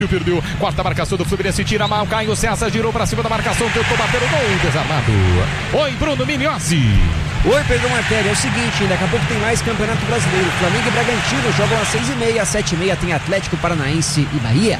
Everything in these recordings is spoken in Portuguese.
Perdeu, quarta marcação do Fluminense, tira mal, Caio César girou pra cima da marcação, tentou bater o gol, desarmado. Oi, Bruno Migliozzi. Oi, Pedro Martelli, é o seguinte, daqui a pouco tem mais Campeonato Brasileiro. Flamengo e Bragantino jogam às 6h30, às 7h30 tem Atlético Paranaense e Bahia.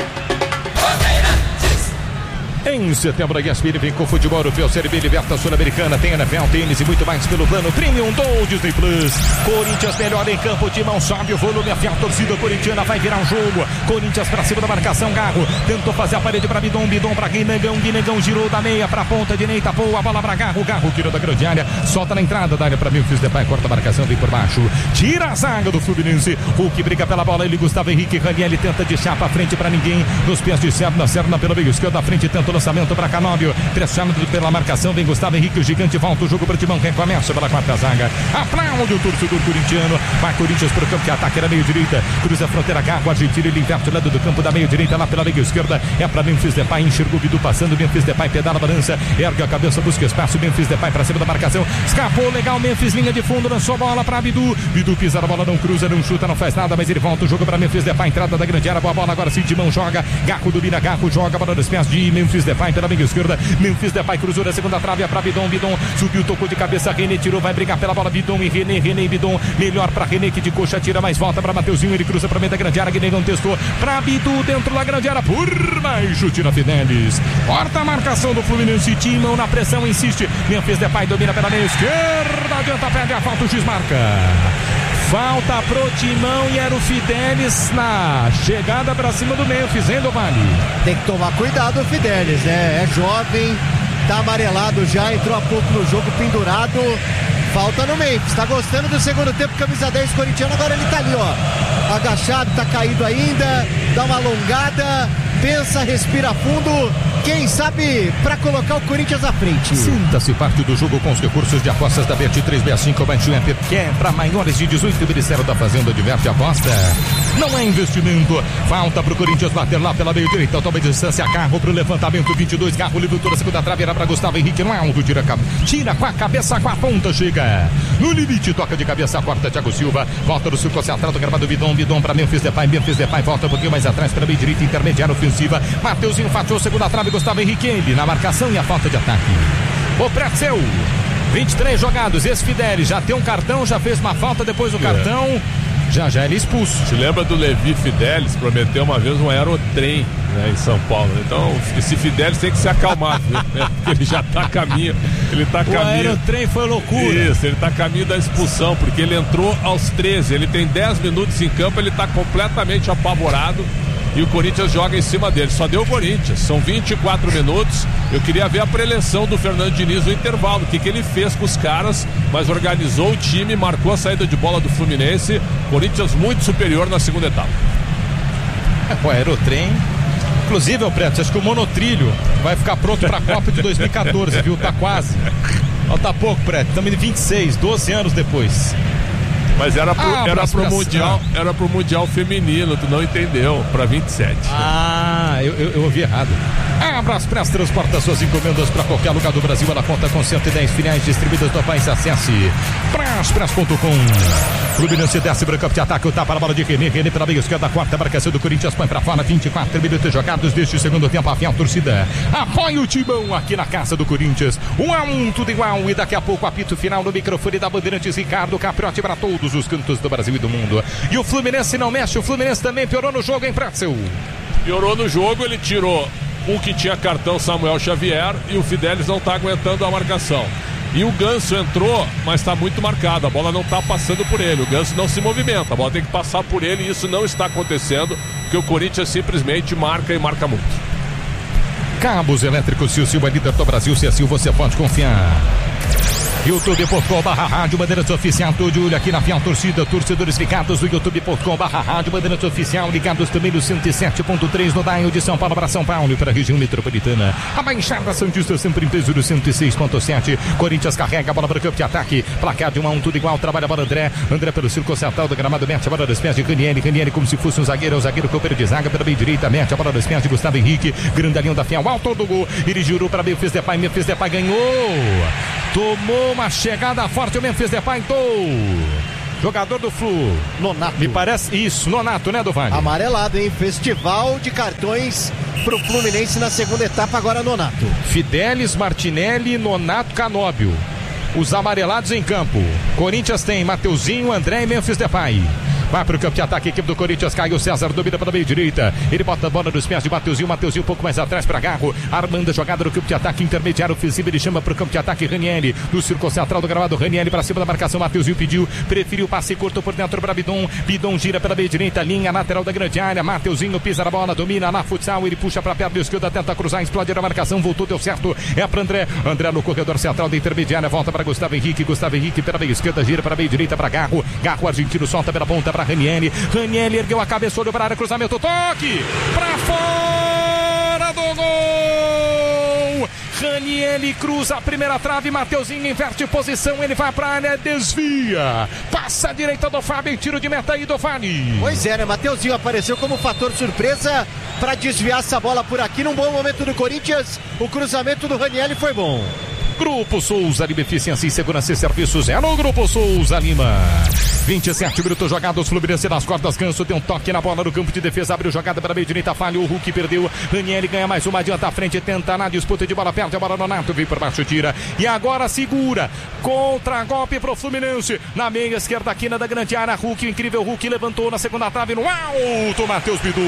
Em setembro, a ESPN vem com futebol europeu, Série B, Liberta Sul-Americana, tem NFL, tênis e muito mais pelo plano Premium do Disney Plus. Corinthians melhor em campo, Timão sobe o volume, a torcida corintiana vai virar um jogo. Corinthians pra cima da marcação, Garro tentou fazer a parede pra Bidon pra Guinegão girou da meia pra ponta direita, pô, a bola pra Garro tirou da grande área, solta na entrada da área pra Memphis Depay, corta a marcação, vem por baixo, tira a zaga do Fluminense, Hulk briga pela bola, ele Gustavo Henrique, Ranieri tenta de chapa à frente pra ninguém, nos pés de Serna pelo meio esquerdo, à frente tenta o lançamento para Canóbio, pressionado pela marcação, vem Gustavo Henrique, o gigante volta o jogo para o Timão, quem começa pela quarta zaga, aplaude o torcedor corintiano, vai Corinthians para o campo de ataque, era meio direita, cruza a fronteira, Garro, argentino, ele inverte o lado do campo da meio direita, lá pela meio esquerda, é para Memphis Depay, enxergou o Bidu passando, Memphis Depay pedala a balança, ergue a cabeça, busca espaço, Memphis Depay para cima da marcação, escapou legal, Memphis, linha de fundo, lançou a bola para Bidu pisa a bola, não cruza, não chuta, não faz nada, mas ele volta o jogo para Memphis Depay, entrada da grande área, boa bola, agora sim, Timão joga, Garro domina, Garro joga a bola nos pés de Memphis Depay pela meio esquerda, Memphis Depay cruzou na segunda trave, é pra Bidon subiu, tocou de cabeça, René tirou, vai brigar pela bola, Bidon e René e Bidon, melhor pra René que de coxa tira, mais volta pra Mateuzinho, ele cruza pra meio da grande área, Guinegão testou, pra Bidu dentro da grande área, por baixo, tira Fidelis, corta a marcação do Fluminense, Timão na pressão, insiste, Memphis Depay domina pela meia esquerda, adianta, perde a falta, o juiz marca. Falta pro Timão e era o Fidelis na chegada pra cima do Memphis, hein, Dovani? Tem que tomar cuidado o Fidelis, né? É jovem, tá amarelado já, entrou há pouco no jogo pendurado. Falta no Memphis, tá gostando do segundo tempo, camisa 10 corintiano, agora ele tá ali, ó. Agachado, tá caído ainda, dá uma alongada, pensa, respira fundo, quem sabe pra colocar o Corinthians à frente. Sinta-se parte do jogo com os recursos de apostas da Bet365, baixe o app que é pra maiores de 18, o Ministério da Fazenda diverte a aposta. Não é investimento, falta pro Corinthians bater lá pela meio direita, toma distância, Garro pro levantamento, 22, Garro levantou a segunda trave, era pra Gustavo Henrique, no alto, tira com a cabeça, com a ponta, chega no limite, toca de cabeça, corta Thiago Silva, volta no círculo central do gramado, Bidon pra Memphis Depay, volta um pouquinho mais atrás pela meio direita, intermediária ofensiva, Mateuzinho fatiou, segunda trave, Gustavo Henrique, ele na marcação e a falta de ataque. O Pretzel, 23 jogados, esse Fidelis já tem um cartão, já fez uma falta depois do cartão, já ele é expulso. Se lembra do Levi Fidelis, prometeu uma vez um aerotrem, né, em São Paulo. Então esse Fidelis tem que se acalmar, viu, né, porque ele já tá a caminho. O aerotrem foi loucura. Isso, ele tá a caminho da expulsão, porque ele entrou aos 13, ele tem 10 minutos em campo, ele tá completamente apavorado. E o Corinthians joga em cima dele, só deu o Corinthians, são 24 minutos. Eu queria ver a preleção do Fernando Diniz no intervalo, o que ele fez com os caras, mas organizou o time, marcou a saída de bola do Fluminense. Corinthians muito superior na segunda etapa. O aerotrem, inclusive, o Preto, acho que o monotrilho vai ficar pronto pra Copa de 2014, viu? Tá quase. Falta pouco, Preto, estamos em 26, 12 anos depois. Mas era pro Mundial Feminino, tu não entendeu, pra 27. Eu ouvi errado. A Braspress transporta suas encomendas para qualquer lugar do Brasil. Ela conta com 110 filiais distribuídas no país. Acesse braspress.com. Fluminense desce para o campo de ataque. O tapa na bola de René pela meia esquerda. Quarta marcação do Corinthians, põe para fora. 24 minutos jogados deste segundo tempo. A fiel torcida apoia o Timão aqui na casa do Corinthians. 1-1, tudo igual. E daqui a pouco apito final no microfone da Bandeirantes. Ricardo Capriotti para todos os cantos do Brasil e do mundo. E o Fluminense não mexe. O Fluminense também piorou no jogo, hein, Pretzel? Piorou no jogo, ele tirou o que tinha cartão, Samuel Xavier, e o Fidelis não está aguentando a marcação. E o Ganso entrou, mas está muito marcado, a bola não está passando por ele, o Ganso não se movimenta, a bola tem que passar por ele e isso não está acontecendo, porque o Corinthians simplesmente marca e marca muito. Cabos elétricos Sil é líder do Brasil, se assim você pode confiar. youtube.com/rádio Bandeirantes Oficial, tudo olho aqui na fiel torcida, torcedores ligados no youtube.com/rádio Bandeirantes Oficial, ligados também no 107.3 no dial de São Paulo para São Paulo e para a região metropolitana. A Baixada Santista sempre em peso do 106.7. Corinthians carrega a bola para o campo de ataque, placar de 1-1, tudo igual, trabalha a bola André pelo círculo central do gramado, mete a bola dos pés de Ranieri como se fosse um zagueiro companheiro de zaga pela meia direita, mete a bola dos pés de Gustavo Henrique, grandalhão da fiel, alto do gol, ele girou para Memphis Depay ganhou, tomou uma chegada forte, o Memphis Depay jogador do Flu. Nonato. Me parece isso, Nonato, né, Dovani? Amarelado, hein? Festival de cartões pro Fluminense na segunda etapa, agora Nonato. Fidelis, Martinelli, Nonato, Canóbio. Os amarelados em campo. Corinthians tem Mateuzinho, André e Memphis Depay. Vai para o campo de ataque, equipe do Corinthians. Caio César domina pela meia direita. Ele bota a bola nos pés de Mateuzinho. Mateuzinho um pouco mais atrás para Garro. Armando a jogada no campo de ataque intermediário ofensivo. Ele chama para o campo de ataque Ranieri. No círculo central do gramado, Ranieri para cima da marcação. Mateuzinho pediu, preferiu passe curto por dentro para Bidon. Bidon gira pela meia direita, linha lateral da grande área. Mateuzinho pisa na bola, domina na futsal. Ele puxa para a perna esquerda, tenta cruzar, explode a marcação. Voltou, deu certo. É para André. André no corredor central da intermediária. Volta para Gustavo Henrique. Gustavo Henrique pela meia esquerda, gira para a meia direita para Garro. Garro argentino solta pela ponta para Ranieri. Ranieri ergueu a cabeça, olhou para a área, cruzamento, toque para fora do gol. Ranieri cruza a primeira trave, Mateuzinho inverte posição, ele vai para a área, desvia, passa a direita do Fábio, tiro de meta aí do Vale. Pois é, né? Mateuzinho apareceu como fator surpresa para desviar essa bola por aqui num bom momento do Corinthians. O cruzamento do Ranieri foi bom. Grupo Souza Lima, eficiência em segurança e serviços é no Grupo Souza Lima. 27 minutos jogados, Fluminense nas cordas, Ganso tem um toque na bola no campo de defesa, abriu jogada para a meia direita, falha, o Hulk perdeu, Ranieri ganha mais uma, adianta à frente, tenta na disputa de bola, perde a bola, Nonato vem por baixo, tira, e agora segura, contra-golpe pro Fluminense, na meia esquerda, quina da grande área, Hulk, o incrível Hulk, levantou na segunda trave, no alto, Matheus Bidu,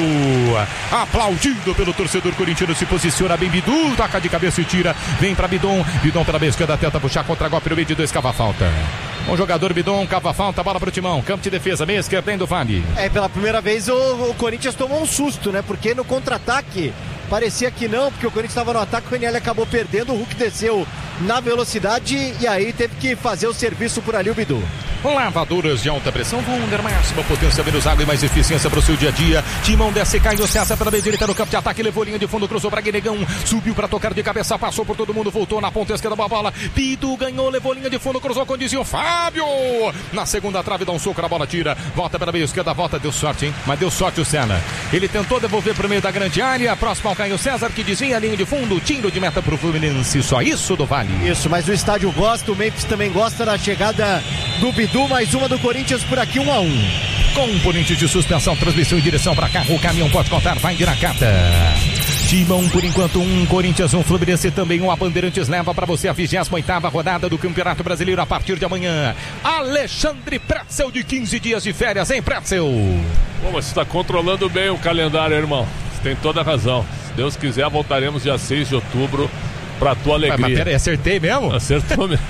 aplaudido pelo torcedor corintiano, se posiciona bem, Bidu, toca de cabeça e tira, vem para Bidon pela meia esquerda, tenta puxar contra-golpe no meio de dois, cava a falta. Um jogador Bidon, cava a falta, bola pro Timão, campo de defesa, meia esquerda, tem do Vale. Pela primeira vez o Corinthians tomou um susto, né? Porque no contra-ataque parecia que não, porque o Corinthians estava no ataque, o Ranieri acabou perdendo, o Hulk desceu na velocidade e aí teve que fazer o serviço por ali o Bidu. Lavadoras de alta pressão, Wunder, máxima potência, menos água e mais eficiência para o seu dia a dia. Timão desce, Caio César pela meia direita no campo de ataque, levou linha de fundo, cruzou para Guinegão, subiu para tocar de cabeça, passou por todo mundo, voltou na ponta esquerda da bola, Bidu ganhou, levou linha de fundo, cruzou com o desvio, Fábio, na segunda trave, dá um soco na bola, tira, volta pela meia esquerda, volta, deu sorte, hein? Mas deu sorte o Senna. Ele tentou devolver para o meio da grande área, próximo ao Caio César, que desvia a linha de fundo, tiro de meta para o Fluminense, só isso do Vale. Isso, mas o estádio gosta, o Memphis também gosta da chegada do Bidu, mais uma do Corinthians por aqui, 1-1. Componente de suspensão, transmissão em direção para carro, o caminhão pode contar, vai de Nakata. Timão por enquanto 1, Corinthians 1, Fluminense também 1, a Bandeirantes leva para você a 28ª rodada do Campeonato Brasileiro a partir de amanhã. Alexandre Pretzel de 15 dias de férias, hein, Pretzel? Bom, mas você está controlando bem o calendário, irmão. Você tem toda a razão. Se Deus quiser, voltaremos dia 6 de outubro. Pra tua alegria. Mas peraí, acertei mesmo? Acertou mesmo.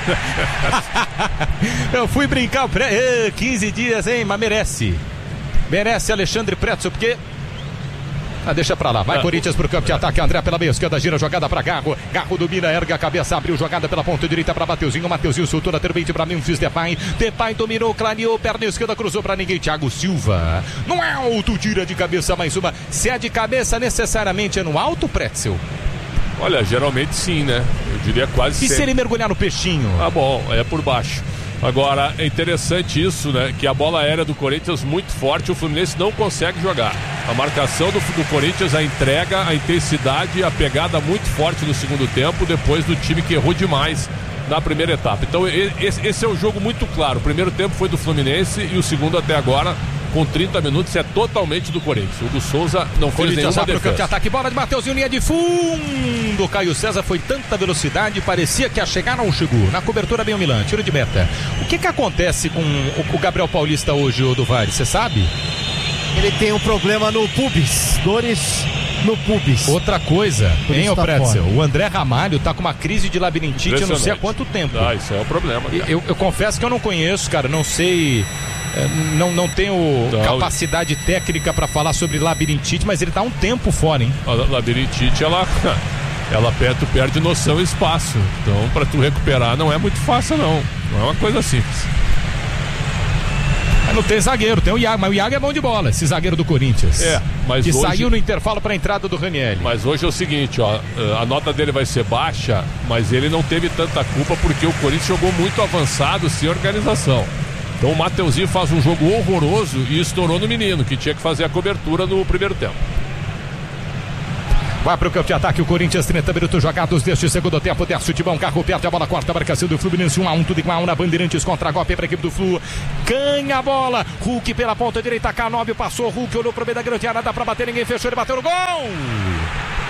Eu fui brincar, 15 dias, hein? Mas merece. Merece Alexandre Pretzel, porque... deixa pra lá, vai Corinthians pro campo de ataque, André pela meia esquerda, gira jogada pra Garro, Garro domina, ergue a cabeça, abriu jogada pela ponta direita pra Mateuzinho, Mateuzinho soltou na terbeite pra Memphis Depay, Depay dominou, clareou, perna esquerda, cruzou pra ninguém, Thiago Silva, no alto, tira de cabeça mais uma, se é de cabeça necessariamente é no alto, Pretzel? Olha, geralmente sim, né? Eu diria quase sempre. E se ele mergulhar no peixinho? Ah, bom, é por baixo. Agora, é interessante isso, né? Que a bola aérea do Corinthians muito forte, o Fluminense não consegue jogar. A marcação do Corinthians, a entrega, a intensidade, a pegada muito forte no segundo tempo, depois do time que errou demais na primeira etapa. Então, esse é um jogo muito claro. O primeiro tempo foi do Fluminense e o segundo até agora, com 30 minutos, é totalmente do Corinthians. O Hugo Souza não fez nenhuma defesa. Campo de ataque, bola de Mateuzinho, linha de fundo. Caio César foi tanta velocidade, parecia que ia chegar, não chegou. Na cobertura bem o Milan, tiro de meta. O que acontece com o Gabriel Paulista hoje, do Vale, você sabe? Ele tem um problema no pubis, dores no pubis. Outra coisa, hein, o Pretzel? O André Ramalho tá com uma crise de labirintite, eu não sei há quanto tempo. Isso é o problema. Eu confesso que eu não conheço, cara, não sei... Não tenho capacidade técnica para falar sobre labirintite, mas ele tá um tempo fora, hein? A labirintite, ela tu perde noção e espaço. Então, para tu recuperar não é muito fácil, não. Não é uma coisa simples. Mas não tem zagueiro, tem o Iago, mas o Iago é bom de bola, esse zagueiro do Corinthians. Mas que hoje... saiu no intervalo para a entrada do Ranieri. Mas hoje é o seguinte, ó, a nota dele vai ser baixa, mas ele não teve tanta culpa porque o Corinthians jogou muito avançado, sem organização. Então o Mateuzinho faz um jogo horroroso e estourou no menino, que tinha que fazer a cobertura no primeiro tempo. Vai pro campo de ataque o Corinthians, 30 minutos jogados deste segundo tempo. Desce o timão, carro perto, a bola corta a marcação do Fluminense, 1-1, tudo igual na Bandeirantes, contra golpe para a equipe do Flu. Ganha a bola, Hulk pela ponta direita, K9 passou, Hulk olhou pro meio da grande área, dá pra bater, ninguém fechou, ele bateu no gol!